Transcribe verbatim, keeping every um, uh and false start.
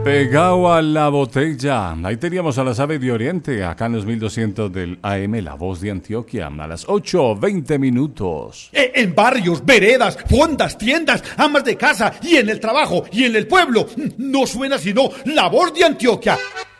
Pegado a la botella. Ahí teníamos a las aves de Oriente, acá en los mil doscientos del A M, La Voz de Antioquia, a las ocho veinte minutos. En barrios, veredas, fondas, tiendas, amas de casa, y en el trabajo, y en el pueblo, no suena sino La Voz de Antioquia.